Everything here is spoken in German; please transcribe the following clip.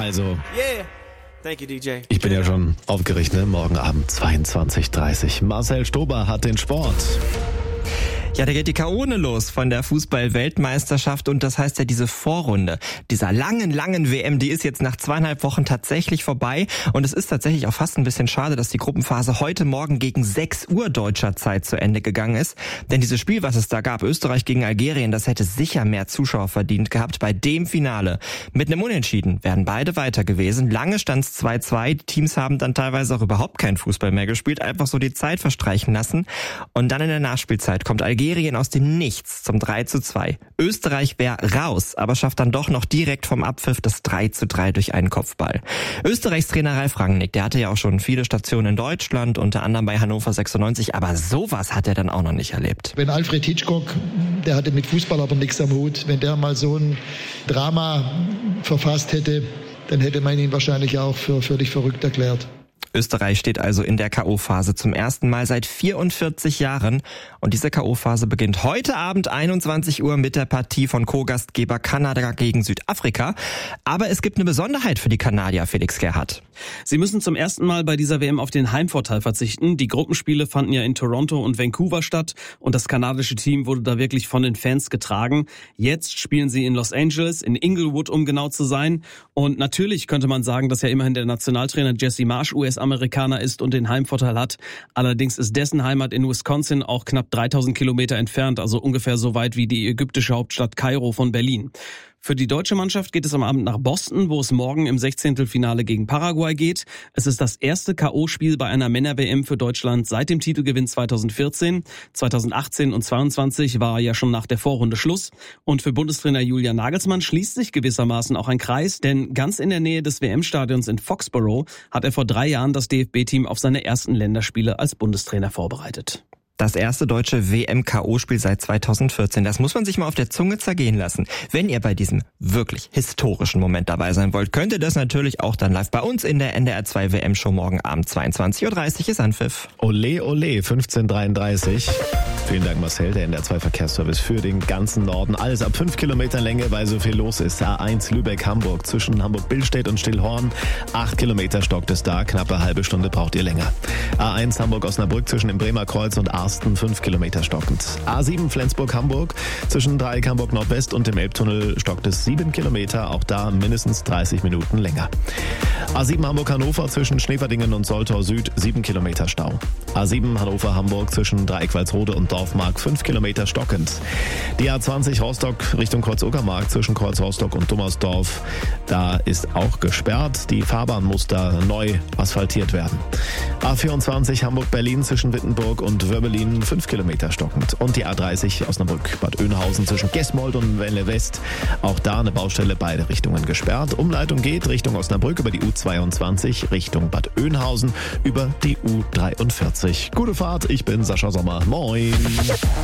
also. Yeah. Thank you, DJ. Ich bin ja schon aufgeregt, ne? Morgen Abend 22:30 Uhr. Marcel Stober hat den Sport. Ja, da geht die K.O. los von der Fußball-Weltmeisterschaft und das heißt ja diese Vorrunde dieser langen WM, die ist jetzt nach 2,5 Wochen tatsächlich vorbei und es ist tatsächlich auch fast ein bisschen schade, dass die Gruppenphase heute Morgen gegen 6 Uhr deutscher Zeit zu Ende gegangen ist, denn dieses Spiel, was es da gab, Österreich gegen Algerien, das hätte sicher mehr Zuschauer verdient gehabt bei dem Finale. Mit einem Unentschieden wären beide weiter gewesen, lange stand's 2:2, die Teams haben dann teilweise auch überhaupt keinen Fußball mehr gespielt, einfach so die Zeit verstreichen lassen und dann in der Nachspielzeit kommt Algerien aus dem Nichts zum 3:2. Österreich wäre raus, aber schafft dann doch noch direkt vom Abpfiff das 3:3 durch einen Kopfball. Österreichs Trainer Ralf Rangnick, der hatte ja auch schon viele Stationen in Deutschland, unter anderem bei Hannover 96, aber sowas hat er dann auch noch nicht erlebt. Wenn Alfred Hitchcock, der hatte mit Fußball aber nichts am Hut, wenn der mal so ein Drama verfasst hätte, dann hätte man ihn wahrscheinlich auch für völlig verrückt erklärt. Österreich steht also in der K.O.-Phase zum ersten Mal seit 44 Jahren. Und diese K.O.-Phase beginnt heute Abend 21 Uhr mit der Partie von Co-Gastgeber Kanada gegen Südafrika. Aber es gibt eine Besonderheit für die Kanadier, Felix Gerhardt. Sie müssen zum ersten Mal bei dieser WM auf den Heimvorteil verzichten. Die Gruppenspiele fanden ja in Toronto und Vancouver statt und das kanadische Team wurde da wirklich von den Fans getragen. Jetzt spielen sie in Los Angeles, in Inglewood, um genau zu sein. Und natürlich könnte man sagen, dass ja immerhin der Nationaltrainer Jesse Marsch US-Amerikaner ist und den Heimvorteil hat. Allerdings ist dessen Heimat in Wisconsin auch knapp 3000 Kilometer entfernt, also ungefähr so weit wie die ägyptische Hauptstadt Kairo von Berlin. Für die deutsche Mannschaft geht es am Abend nach Boston, wo es morgen im 16. Finale gegen Paraguay geht. Es ist das erste K.O.-Spiel bei einer Männer-WM für Deutschland seit dem Titelgewinn 2014. 2018 und 2022 war ja schon nach der Vorrunde Schluss. Und für Bundestrainer Julian Nagelsmann schließt sich gewissermaßen auch ein Kreis, denn ganz in der Nähe des WM-Stadions in Foxborough hat er vor 3 Jahren das DFB-Team auf seine ersten Länderspiele als Bundestrainer vorbereitet. Das erste deutsche WM-K.O.-Spiel seit 2014. Das muss man sich mal auf der Zunge zergehen lassen. Wenn ihr bei diesem wirklich historischen Moment dabei sein wollt, könnt ihr das natürlich auch dann live bei uns in der NDR 2 WM-Show morgen Abend 22:30 Uhr ist Anpfiff. Ole, ole, 15:33. Vielen Dank, Marcel, der NDR 2 Verkehrsservice für den ganzen Norden. Alles ab 5 Kilometern Länge, weil so viel los ist. A1 Lübeck-Hamburg zwischen Hamburg-Billstedt und Stillhorn. 8 Kilometer stockt es da, knappe halbe Stunde braucht ihr länger. A1 Hamburg-Osnabrück zwischen dem Bremer Kreuz und Arsten 5 Kilometer stockend. A7 Flensburg-Hamburg zwischen Dreieck Hamburg-Nordwest und dem Elbtunnel stockt es 7 Kilometer, auch da mindestens 30 Minuten länger. A7 Hamburg-Hannover zwischen Schneeverdingen und Soltau Süd 7 Kilometer Stau. A7 Hannover-Hamburg zwischen Dreieck-Walsrode und Dorfmark 5 Kilometer stockend. Die A20 Rostock Richtung Kreuz-Uckermark zwischen Kreuz Rostock und Dummersdorf, da ist auch gesperrt. Die Fahrbahn muss da neu asphaltiert werden. A24 Hamburg-Berlin zwischen Wittenburg und Wörbelin 5 Kilometer stockend. Und die A30 Osnabrück-Bad Oeynhausen zwischen Gesmold und Welle West, auch da eine Baustelle, beide Richtungen gesperrt. Umleitung geht Richtung Osnabrück über die U22 Richtung Bad Oeynhausen über die U43. Gute Fahrt, ich bin Sascha Sommer. Moin!